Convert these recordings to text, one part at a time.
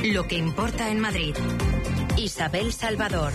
Lo que importa en Madrid. Isabel Salvador.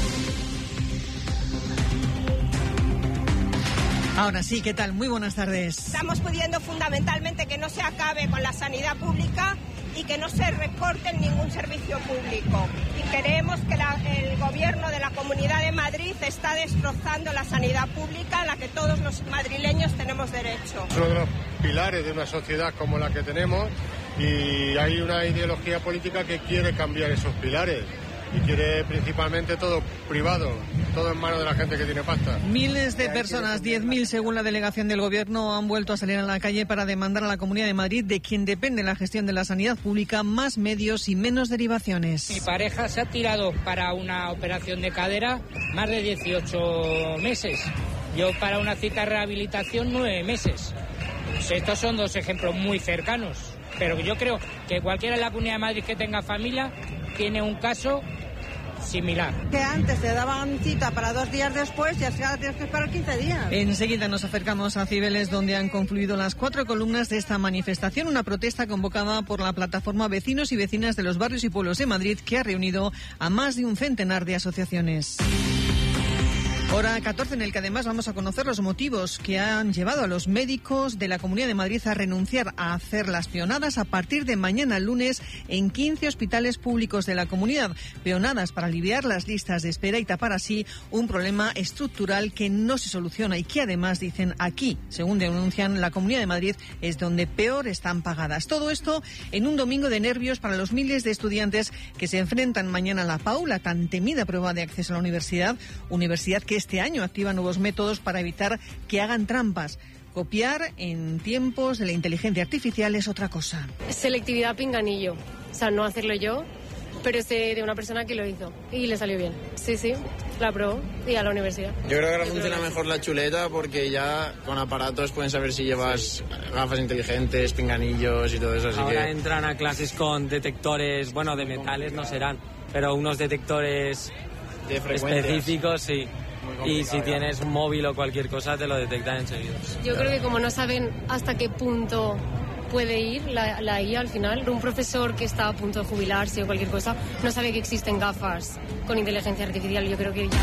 Ahora sí, ¿qué tal? Muy buenas tardes. Estamos pidiendo fundamentalmente que no se acabe con la sanidad pública y que no se recorte en ningún servicio público. Y creemos que el gobierno de la Comunidad de Madrid está destrozando la sanidad pública a la que todos los madrileños tenemos derecho. Es uno de los pilares de una sociedad como la que tenemos y hay una ideología política que quiere cambiar esos pilares. Y quiere principalmente todo privado, todo en manos de la gente que tiene pasta. Miles de personas, 10.000 según la delegación del Gobierno, han vuelto a salir a la calle para demandar a la Comunidad de Madrid, de quien depende la gestión de la sanidad pública, más medios y menos derivaciones. Mi pareja se ha tirado para una operación de cadera más de 18 meses. Yo para una cita de rehabilitación 9 meses. Pues estos son dos ejemplos muy cercanos. Pero yo creo que cualquiera en la Comunidad de Madrid que tenga familia tiene un caso similar. Que antes te daban cita para 2 días después y ahora tienes que esperar 15 días. Enseguida nos acercamos a Cibeles, donde han confluido las 4 columnas de esta manifestación, una protesta convocada por la plataforma Vecinos y Vecinas de los Barrios y Pueblos de Madrid, que ha reunido a más de un centenar de asociaciones. Hora 14, en el que además vamos a conocer los motivos que han llevado a los médicos de la Comunidad de Madrid a renunciar a hacer las peonadas a partir de mañana lunes en 15 hospitales públicos de la comunidad. Peonadas para aliviar las listas de espera y tapar así un problema estructural que no se soluciona y que además dicen aquí, según denuncian, la Comunidad de Madrid es donde peor están pagadas. Todo esto en un domingo de nervios para los miles de estudiantes que se enfrentan mañana a la PAU, la tan temida prueba de acceso a la universidad que este año activa nuevos métodos para evitar que hagan trampas. Copiar en tiempos de la inteligencia artificial es otra cosa. Selectividad pinganillo. O sea, no hacerlo yo, pero sé de una persona que lo hizo y le salió bien. Sí, la aprobó y a la universidad. Yo creo que ahora funciona mejor la chuleta porque ya con aparatos pueden saber si llevas gafas inteligentes, pinganillos y todo eso. Así ahora que entran a clases con detectores, bueno, de metales no serán, pero unos detectores de frecuencias específicos, sí. Y si tienes un móvil o cualquier cosa te lo detectan enseguida. Yo creo que como no saben hasta qué punto puede ir la IA al final, un profesor que está a punto de jubilarse o cualquier cosa no sabe que existen gafas con inteligencia artificial. Yo creo que ya...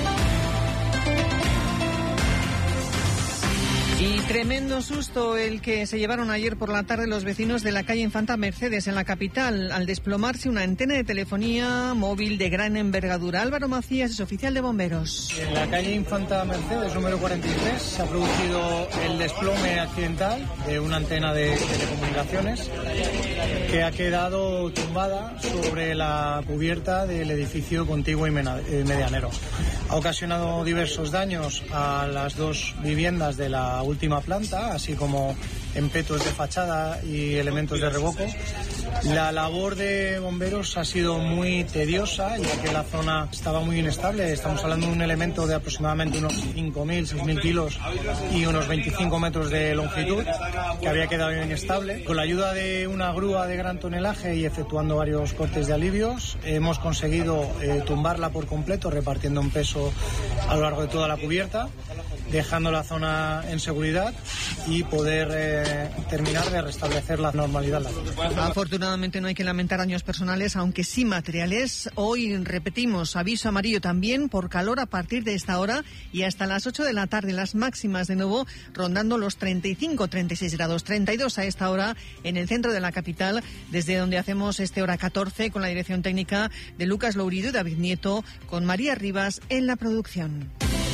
Y tremendo susto el que se llevaron ayer por la tarde los vecinos de la calle Infanta Mercedes en la capital al desplomarse una antena de telefonía móvil de gran envergadura. Álvaro Macías es oficial de bomberos. En la calle Infanta Mercedes número 43 se ha producido el desplome accidental de una antena de telecomunicaciones que ha quedado tumbada sobre la cubierta del edificio contiguo y medianero. Ha ocasionado diversos daños a las 2 viviendas de la última planta, así como empetos de fachada y elementos de revoco. La labor de bomberos ha sido muy tediosa, ya que la zona estaba muy inestable. Estamos hablando de un elemento de aproximadamente unos 5.000, 6.000 kilos y unos 25 metros de longitud, que había quedado inestable. Con la ayuda de una grúa de gran tonelaje y efectuando varios cortes de alivios, hemos conseguido tumbarla por completo, repartiendo un peso a lo largo de toda la cubierta, dejando la zona en seguridad y poder terminar de restablecer la normalidad. Afortunadamente no hay que lamentar daños personales, aunque sí materiales. Hoy repetimos, aviso amarillo también por calor a partir de esta hora y hasta las 8 de la tarde. Las máximas de nuevo rondando los 35, 36 grados, 32 a esta hora en el centro de la capital, desde donde hacemos este hora 14 con la dirección técnica de Lucas Lourido y David Nieto, con María Rivas en la producción.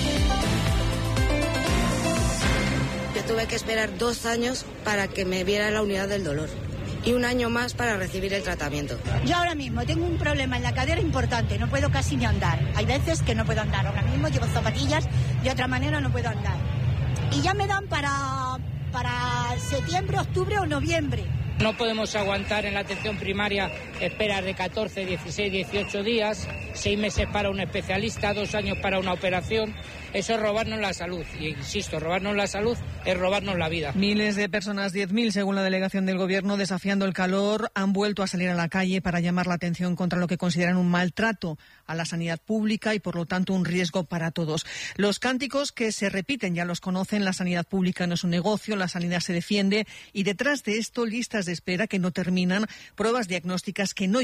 Yo tuve que esperar 2 años para que me viera la unidad del dolor y 1 año más para recibir el tratamiento. Yo ahora mismo tengo un problema en la cadera importante, no puedo casi ni andar. Hay veces que no puedo andar, ahora mismo llevo zapatillas, de otra manera no puedo andar. Y ya me dan para septiembre, octubre o noviembre. No podemos aguantar en la atención primaria esperas de 14, 16, 18 días, 6 meses para un especialista, 2 años para una operación. Eso es robarnos la salud. Y insisto, robarnos la salud es robarnos la vida. Miles de personas, 10.000 según la delegación del Gobierno, desafiando el calor, han vuelto a salir a la calle para llamar la atención contra lo que consideran un maltrato a la sanidad pública y por lo tanto un riesgo para todos. Los cánticos que se repiten ya los conocen: la sanidad pública no es un negocio, la sanidad se defiende, y detrás de esto listas de espera que no terminan, pruebas diagnósticas que no